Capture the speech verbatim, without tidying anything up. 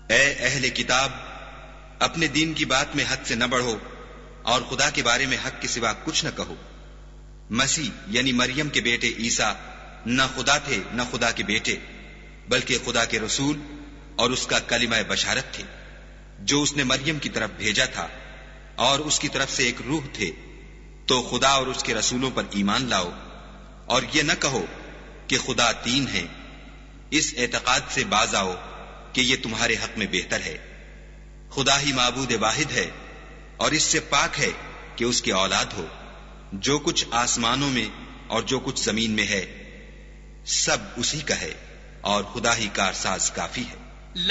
ए अहले किताब, अपने दीन की बात में हद से न बढ़ो और खुदा के बारे में हक के सिवा कुछ न कहो। मसीह यानी मरियम के बेटे ईसा न खुदा थे न खुदा के बेटे, बल्कि खुदा के रसूल और उसका कलिमा बशारत थे जो उसने मरियम की तरफ भेजा था, और उसकी तरफ से एक रूह थे। तो खुदा और उसके रसूलों पर ईमान लाओ और ये न कहो कि खुदा तीन है। इस एतकाद से बाज आओ कि ये तुम्हारे हक में बेहतर है। खुदा ही माबूद वाहिद है और इससे पाक है कि उसकी औलाद हो। जो कुछ आसमानों में और जो कुछ जमीन में है सब उसी का है, और खुदा ही कारसाज काफी है।